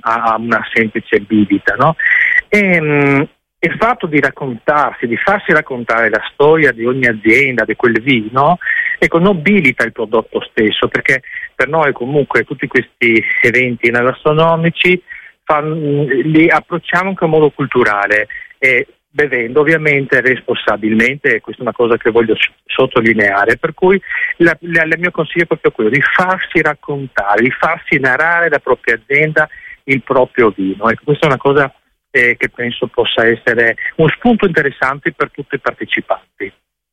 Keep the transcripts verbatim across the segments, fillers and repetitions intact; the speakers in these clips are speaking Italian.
a, a una semplice bibita, no? E, mh, il fatto di raccontarsi, di farsi raccontare la storia di ogni azienda, di quel vino, ecco, nobilita il prodotto stesso, perché per noi comunque tutti questi eventi enogastronomici fan, li approcciamo anche in modo culturale, e bevendo ovviamente responsabilmente, e questa è una cosa che voglio sottolineare, per cui la, la, il mio consiglio è proprio quello di farsi raccontare, di farsi narrare la propria azienda, il proprio vino. Ecco, questa è una cosa eh, che penso possa essere un spunto interessante per tutti i partecipanti.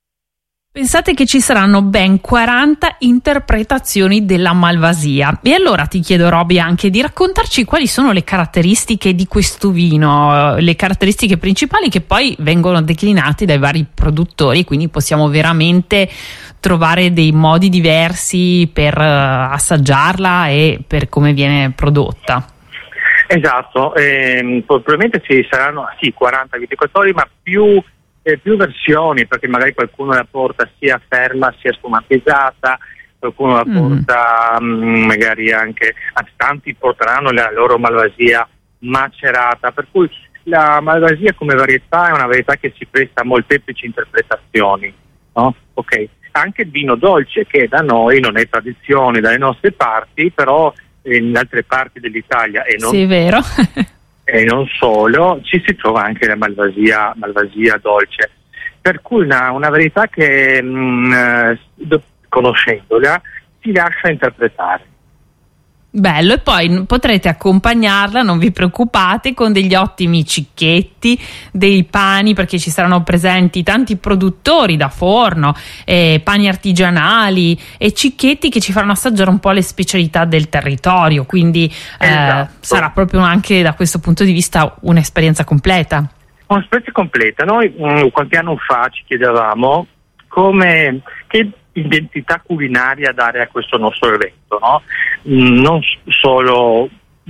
Pensate che ci saranno ben quaranta interpretazioni della Malvasia, e allora ti chiedo, Roby, anche di raccontarci quali sono le caratteristiche di questo vino, le caratteristiche principali che poi vengono declinate dai vari produttori, quindi possiamo veramente trovare dei modi diversi per assaggiarla e per come viene prodotta. Esatto, ehm, probabilmente ci saranno sì quaranta viticoltori, ma più Eh, più versioni, perché magari qualcuno la porta sia ferma sia sfumattizzata, qualcuno la porta mm. mh, magari anche, anzi tanti porteranno la loro Malvasia macerata, per cui la Malvasia come varietà è una varietà che si presta a molteplici interpretazioni, no? Ok, anche il vino dolce, che da noi non è tradizione dalle nostre parti, però in altre parti dell'Italia e non sì, è vero. E non solo, ci si trova anche la Malvasia, Malvasia dolce, per cui una, una varietà che mh, conoscendola si lascia interpretare. Bello, e poi potrete accompagnarla, non vi preoccupate, con degli ottimi cicchetti, dei pani, perché ci saranno presenti tanti produttori da forno, eh, pani artigianali e cicchetti che ci faranno assaggiare un po' le specialità del territorio, quindi eh, esatto. Sarà proprio anche da questo punto di vista un'esperienza completa. Un'esperienza completa. Noi mh, qualche anno fa ci chiedevamo come che identità culinaria dare a questo nostro evento, no? Mm, non solo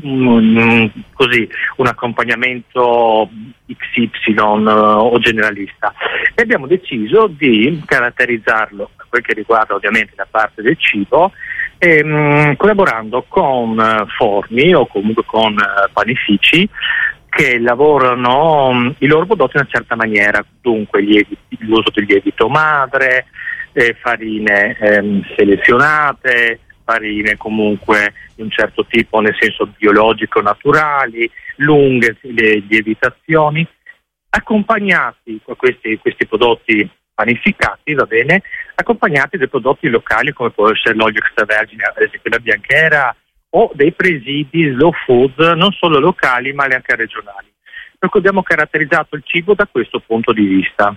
mm, così un accompagnamento X Y uh, o generalista, e abbiamo deciso di caratterizzarlo per quel che riguarda ovviamente la parte del cibo, e, mm, collaborando con uh, forni o comunque con uh, panifici che lavorano um, i loro prodotti in una certa maniera, dunque lieviti, l'uso del lievito madre, eh, farine ehm, selezionate, farine comunque di un certo tipo, nel senso biologico, naturali, lunghe le lievitazioni, accompagnati a questi, questi prodotti panificati, va bene, accompagnati dai prodotti locali come può essere l'olio extravergine, ad esempio la bianchera, o dei presidi slow food, non solo locali ma anche regionali. Per cui abbiamo caratterizzato il cibo da questo punto di vista.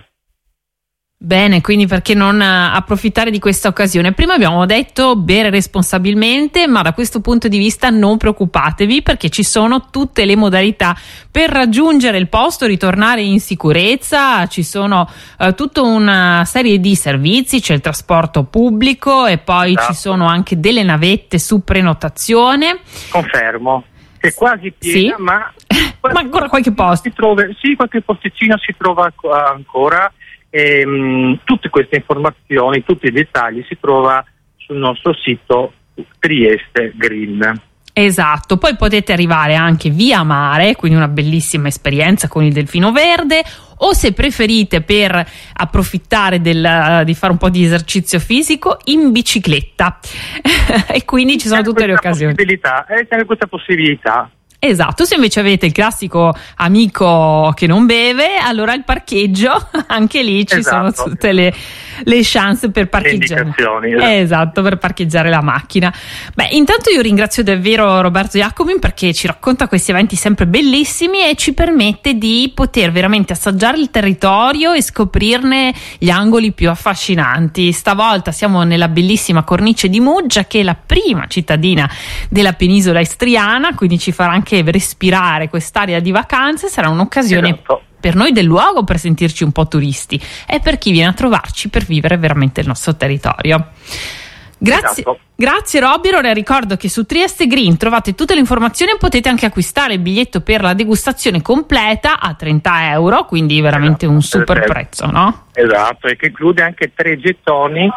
Bene, quindi perché non approfittare di questa occasione? Prima abbiamo detto bere responsabilmente, ma da questo punto di vista non preoccupatevi, perché ci sono tutte le modalità per raggiungere il posto, ritornare in sicurezza. Ci sono eh, tutta una serie di servizi, c'è il trasporto pubblico e poi esatto. Ci sono anche delle navette su prenotazione. Confermo, è quasi piena, sì. ma, ma ancora qualche posto. Si trova, sì, qualche posticino si trova ancora. E, mh, tutte queste informazioni, tutti i dettagli si trova sul nostro sito Trieste Green. Esatto, poi potete arrivare anche via mare, quindi una bellissima esperienza con il delfino verde, o se preferite per approfittare del, di fare un po' di esercizio fisico, in bicicletta. E quindi ci sono tutte le occasioni. Possibilità, eh, c'è questa possibilità. Esatto, se invece avete il classico amico che non beve, allora il parcheggio, anche lì ci esatto. sono tutte le, le chance per parcheggiare. Esatto. esatto, per parcheggiare la macchina. Beh, intanto io ringrazio davvero Roberto Jacomin, perché ci racconta questi eventi sempre bellissimi e ci permette di poter veramente assaggiare il territorio e scoprirne gli angoli più affascinanti. Stavolta siamo nella bellissima cornice di Muggia, che è la prima cittadina della penisola istriana, quindi ci farà anche respirare quest'area di vacanze. Sarà un'occasione esatto. per noi del luogo per sentirci un po' turisti e per chi viene a trovarci per vivere veramente il nostro territorio. Grazie, esatto. grazie Robby. Ora ricordo che su Trieste Green trovate tutte le informazioni e potete anche acquistare il biglietto per la degustazione completa a trenta euro, quindi veramente esatto. un super esatto. prezzo, no? Esatto, e che include anche tre gettoni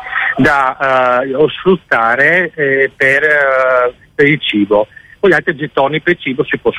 da uh, sfruttare eh, per, uh, per il cibo. Poi altri gettoni per il cibo si possono